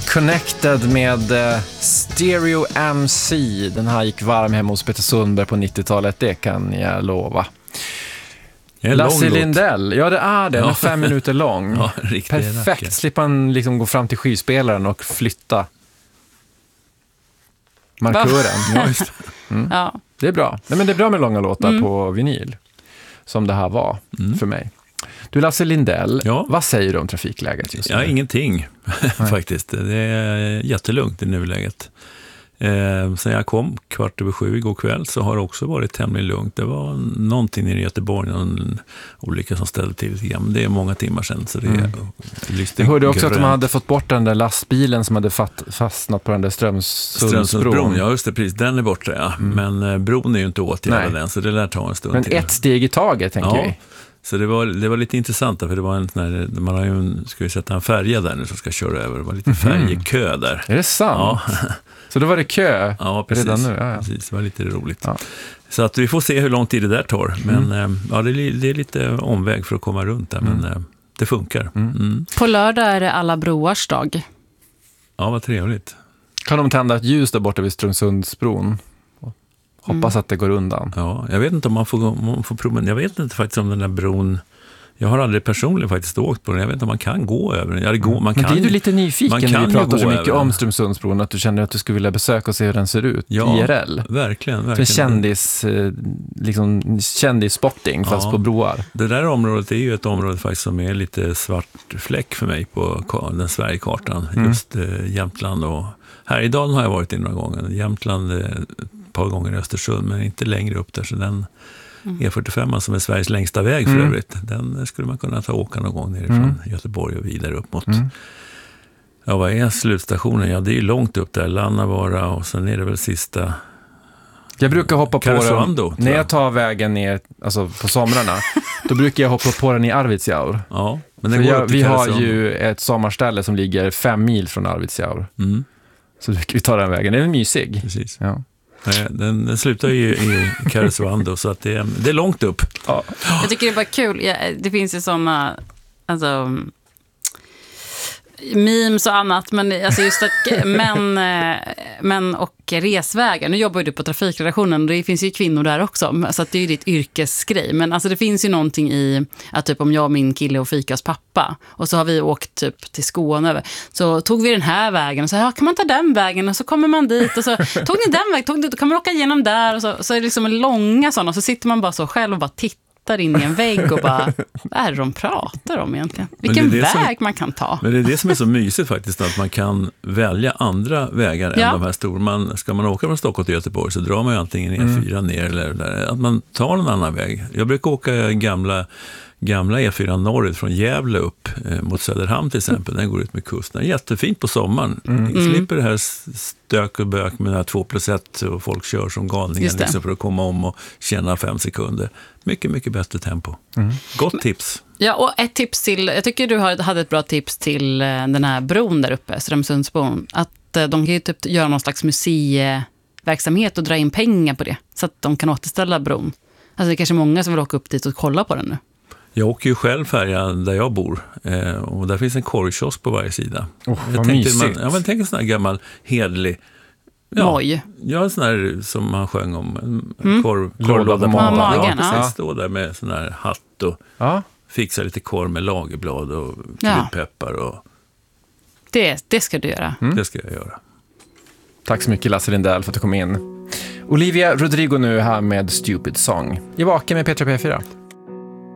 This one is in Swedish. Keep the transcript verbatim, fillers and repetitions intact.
Connected med uh, Stereo M C. Den här gick varm hemma hos Peter Sundberg på nittiotalet, det kan jag lova. Lasse Lindell, ja det är det, ja. Den är fem minuter lång. Ja, perfekt, slipper han liksom gå fram till skivspelaren och flytta markören. Ja, just det. Mm. Ja. Det är bra. Nej, men det är bra med långa låtar mm. på vinyl, som det här var mm. för mig. Du, Lasse Lindell, ja. Vad säger du om trafikläget just nu? Ja, ingenting faktiskt. Det är jättelugnt i nuläget. Eh, sen jag kom kvart över sju igår kväll så har det också varit tämligen lugnt. Det var någonting i Göteborg, någon olycka som ställde till lite grann. Det är många timmar sedan så det är mm. Jag hörde också grönt. Att de hade fått bort den där lastbilen som hade fatt, fastnat på den där Strömsundsbron. Strömsundsbron, ja just det, precis. Den är borta, ja. Mm. Men eh, bron är ju inte åtgärdad än så det lär ta en stund Men till. ett steg i taget, tänker ja. vi. Så det var, det var lite intressant för det var en sån här, man har ju en, ska vi sätta en färja där nu som ska köra över. Det var lite färjekö där. Är det sant? Ja. Så då var det kö ja, precis. redan nu? Ja, ja. Precis, det var lite roligt. Ja. Så att vi får se hur lång tid det där tar. Men mm. ja, det är, det är lite omväg för att komma runt där, mm. men det funkar. Mm. Mm. På lördag är det alla broars dag. Ja, vad trevligt. Kan de tända ett ljus där borta vid Strömsundsbron? Hoppas mm. att det går undan. Ja, jag vet inte om man får, om man får promenera. Jag vet inte faktiskt om den där bron. Jag har aldrig personligen faktiskt åkt på den. Jag vet inte om man kan gå över den. Ja, det går, man Men kan, blir du lite nyfiken när vi pratar så mycket över. om Strömsundsbron att du känner att du skulle vilja besöka och se hur den ser ut ja, I R L? Verkligen, verkligen. För kändis, liksom, kändisspotting fast ja, på broar. Det där området är ju ett område faktiskt som är lite svart fläck för mig på den Sverigekartan. Mm. Just eh, Jämtland och Härjedalen har jag varit in några gånger. Jämtland eh, ett par gånger i Östersund men inte längre upp där så den Mm. E fyrtiofem som är Sveriges längsta väg för mm. övrigt. Den skulle man kunna ta åka någon gång nerifrån mm. Göteborg och vidare upp mot. Mm. Ja, vad är slutstationen? Ja, det är långt upp där. Lannavara och sen är det väl sista... Jag brukar hoppa på den när jag tar vägen ner alltså på somrarna. Då brukar jag hoppa på den i Arvidsjaur. Ja, men den går jag, vi har ju ett sommarställe som ligger fem mil från Arvidsjaur. Mm. Så vi tar den vägen. Den är mysig. Precis. Ja. Den, den slutar ju i Karesuando så att det är, det är långt upp. Ja. Jag tycker det är bara kul. Ja, det finns ju sådana alltså, memes och annat men, alltså just att, men, men och resvägar. Nu jobbar du på trafikredaktionen och det finns ju kvinnor där också så att det är ju ditt yrkesgrej. Men alltså det finns ju någonting i att typ om jag och min kille och fikas pappa och så har vi åkt typ till Skåne över, så tog vi den här vägen och så ja, kan man ta den vägen och så kommer man dit och så tog ni den vägen, tog, då kan man åka igenom där och så, så är det liksom långa sådana och så sitter man bara så själv och bara tittar in i en vägg och bara, vad är det de pratar om egentligen? Vilken väg som, man kan ta. Men det är det som är så mysigt faktiskt, att man kan välja andra vägar ja. än de här stora. Man, ska man åka från Stockholm till Göteborg så drar man ju antingen E fyra mm. ner eller där, att man tar en annan väg. Jag brukar åka gamla, gamla E fyra norrut från Gävle upp eh, mot Söderhamn till exempel. Den går ut med kusten. Jättefint på sommaren. Mm. Jag slipper det här stök och bök med det här två plus ett och folk kör som galningar liksom för att komma om och tjäna fem sekunder. Mycket, mycket bättre tempo. Mm. Gott tips. Ja, och ett tips till, jag tycker du hade ett bra tips till den här bron där uppe, Strömsundsbron, att de kan ju typ göra någon slags museiverksamhet och dra in pengar på det, så att de kan återställa bron. Alltså det är kanske många som vill åka upp dit och kolla på den nu. Jag åker ju själv färja där jag bor eh, och där finns en korvkiosk på varje sida. Oh, jag tänkte man, ja, men tänk en sån här gammal hedlig ja, Moj. Ja, en sån här som man sjöng om en mm. korv, korvlåda på magen. Ja, precis, ja. Stå där med sån här hatt och ja. fixa lite korv med lagerblad och kryddpeppar och det, det ska du göra. Mm. Det ska jag göra. Tack så mycket Lasse Lindell för att du kom in. Olivia Rodrigo nu här med Stupid Song. I Vaken med Petra P fyra.